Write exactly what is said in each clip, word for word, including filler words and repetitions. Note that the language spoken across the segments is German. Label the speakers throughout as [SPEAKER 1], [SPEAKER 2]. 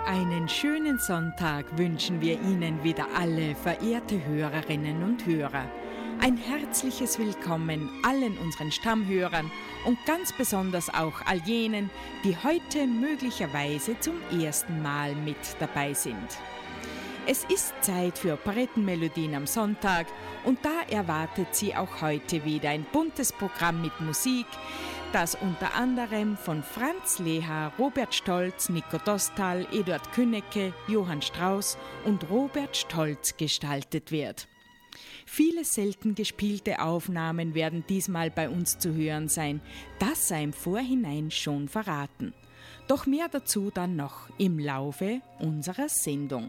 [SPEAKER 1] Einen schönen Sonntag wünschen wir Ihnen wieder alle, verehrte Hörerinnen und Hörer. Ein herzliches Willkommen allen unseren Stammhörern und ganz besonders auch all jenen, die heute möglicherweise zum ersten Mal mit dabei sind. Es ist Zeit für Operettenmelodien am Sonntag und da erwartet Sie auch heute wieder ein buntes Programm mit Musik, das unter anderem von Franz Leha, Robert Stolz, Nico Dostal, Eduard Künnecke, Johann Strauss und Robert Stolz gestaltet wird. Viele selten gespielte Aufnahmen werden diesmal bei uns zu hören sein, das sei im Vorhinein schon verraten. Doch mehr dazu dann noch im Laufe unserer Sendung.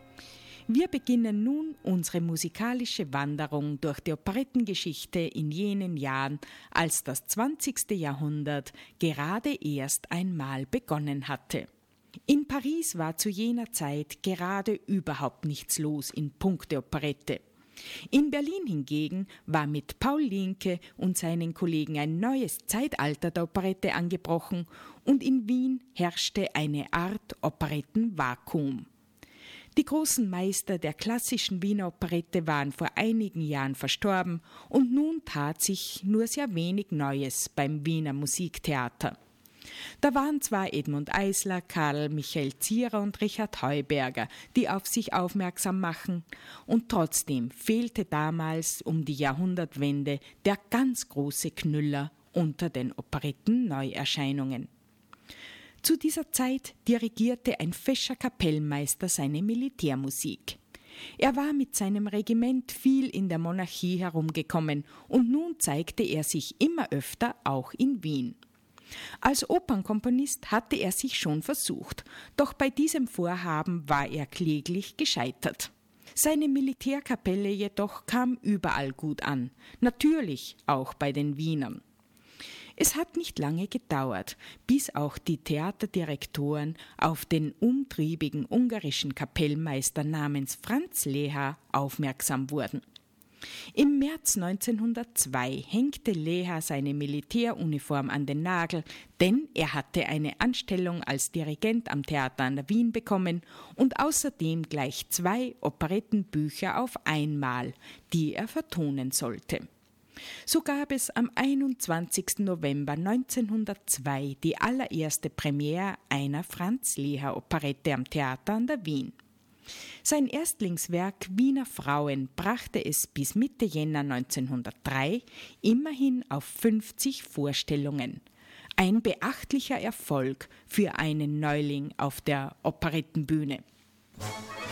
[SPEAKER 1] Wir beginnen nun unsere musikalische Wanderung durch die Operettengeschichte in jenen Jahren, als das zwanzigste Jahrhundert gerade erst einmal begonnen hatte. In Paris war zu jener Zeit gerade überhaupt nichts los in puncto Operette. In Berlin hingegen war mit Paul Lienke und seinen Kollegen ein neues Zeitalter der Operette angebrochen und in Wien herrschte eine Art Operettenvakuum. Die großen Meister der klassischen Wiener Operette waren vor einigen Jahren verstorben und nun tat sich nur sehr wenig Neues beim Wiener Musiktheater. Da waren zwar Edmund Eisler, Karl Michael Zierer und Richard Heuberger, die auf sich aufmerksam machen, und trotzdem fehlte damals um die Jahrhundertwende der ganz große Knüller unter den Operetten-Neuerscheinungen. Zu dieser Zeit dirigierte ein fescher Kapellmeister seine Militärmusik. Er war mit seinem Regiment viel in der Monarchie herumgekommen und nun zeigte er sich immer öfter auch in Wien. Als Opernkomponist hatte er sich schon versucht, doch bei diesem Vorhaben war er kläglich gescheitert. Seine Militärkapelle jedoch kam überall gut an, natürlich auch bei den Wienern. Es hat nicht lange gedauert, bis auch die Theaterdirektoren auf den umtriebigen ungarischen Kapellmeister namens Franz Leha aufmerksam wurden. Im März neunzehnhundertzwei hängte Leha seine Militäruniform an den Nagel, denn er hatte eine Anstellung als Dirigent am Theater an der Wien bekommen und außerdem gleich zwei Operettenbücher auf einmal, die er vertonen sollte. So gab es am einundzwanzigsten November neunzehnhundertzwei die allererste Premiere einer Franz-Leha-Operette am Theater an der Wien. Sein Erstlingswerk Wiener Frauen brachte es bis Mitte Jänner neunzehnhundertdrei immerhin auf fünfzig Vorstellungen. Ein beachtlicher Erfolg für einen Neuling auf der Operettenbühne.